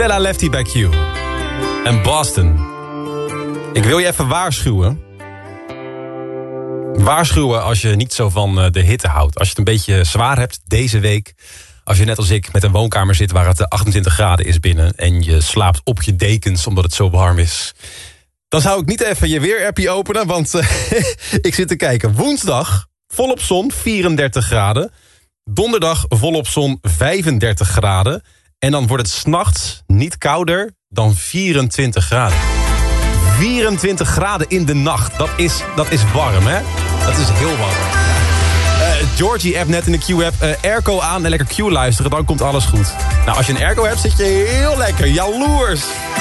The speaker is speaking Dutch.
Bella Lefty bij Q. En Boston. Ik wil je even waarschuwen. Waarschuwen als je niet zo van de hitte houdt. Als je het een beetje zwaar hebt deze week. Als je net als ik met een woonkamer zit waar het 28 graden is binnen. En je slaapt op je dekens omdat het zo warm is. Dan zou ik niet even je weerappie openen. Want ik zit te kijken. Woensdag volop zon 34 graden. Donderdag volop zon 35 graden. En dan wordt het 's nachts niet kouder dan 24 graden. 24 graden in de nacht. Dat is warm, hè? Dat is heel warm. Georgie app net in de Q-app. Airco aan en lekker Q luisteren, dan komt alles goed. Nou, als je een airco hebt, zit je heel lekker. Jaloers.